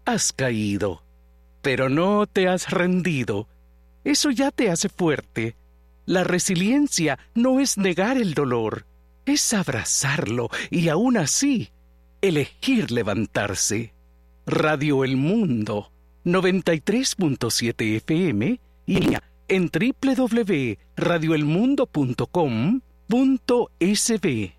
Has caído, pero no te has rendido. Eso ya te hace fuerte. La resiliencia no es negar el dolor, es abrazarlo y aún así elegir levantarse. Radio El Mundo, 93.7 FM y en www.radioelmundo.com.sb.